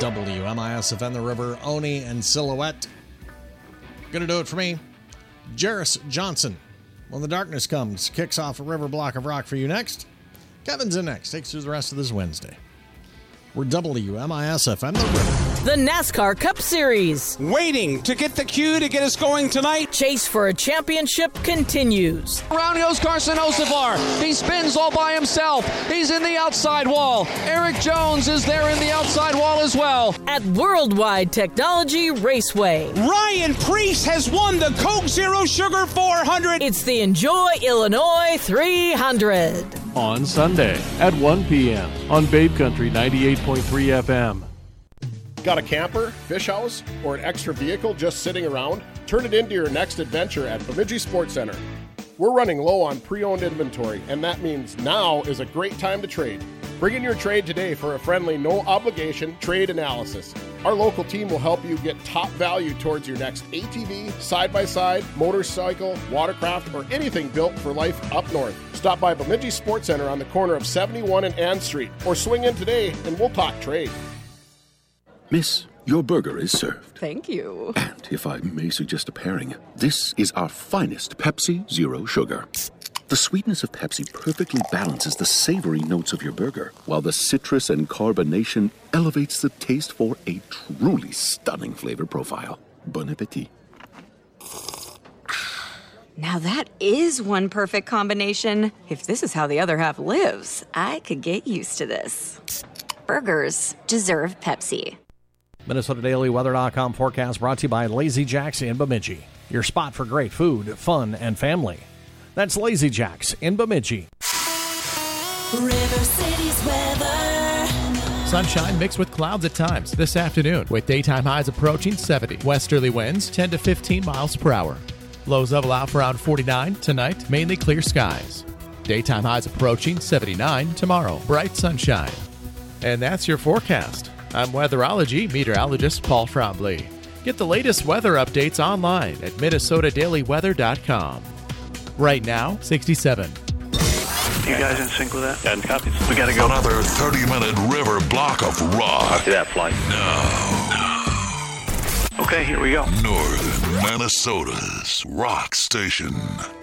WMIS-FM, the River, Oni, and Silhouette. Gonna do it for me. Jarris Johnson, When the Darkness Comes, kicks off a river block of rock for you next. Kevin's in next, takes through the rest of this Wednesday. We're WMIS-FM, the River. The NASCAR Cup Series. Waiting to get the cue to get us going tonight. Chase for a championship continues. Around goes Carson Hocevar. He spins all by himself. He's in the outside wall. Eric Jones is there in the outside wall as well. At Worldwide Technology Raceway. Ryan Preece has won the Coke Zero Sugar 400. It's the Enjoy Illinois 300. On Sunday at 1 p.m. on Babe Country 98.3 FM. Got a camper, fish house, or an extra vehicle just sitting around? Turn it into your next adventure at Bemidji Sports Center. We're running low on pre-owned inventory, and that means now is a great time to trade. Bring in your trade today for a friendly, no-obligation trade analysis. Our local team will help you get top value towards your next ATV, side-by-side, motorcycle, watercraft, or anything built for life up north. Stop by Bemidji Sports Center on the corner of 71 and Ann Street, or swing in today and we'll talk trade. Miss, your burger is served. Thank you. And if I may suggest a pairing, this is our finest Pepsi Zero Sugar. The sweetness of Pepsi perfectly balances the savory notes of your burger, while the citrus and carbonation elevates the taste for a truly stunning flavor profile. Bon appetit. Now that is one perfect combination. If this is how the other half lives, I could get used to this. Burgers deserve Pepsi. MinnesotaDailyWeather.com forecast brought to you by Lazy Jacks in Bemidji. Your spot for great food, fun, and family. That's Lazy Jacks in Bemidji. River City's weather. Sunshine mixed with clouds at times this afternoon, with daytime highs approaching 70. Westerly winds 10 to 15 miles per hour. Lows level out for around 49 tonight, mainly clear skies. Daytime highs approaching 79 tomorrow. Bright sunshine. And that's your forecast. I'm weatherology meteorologist Paul Trombley. Get the latest weather updates online at MinnesotaDailyWeather.com. Right now, 67. You guys in sync with that? And copies. We got to go. Another 30-minute river block of rock. Copy that flight. No. Okay, here we go. Northern Minnesota's rock station.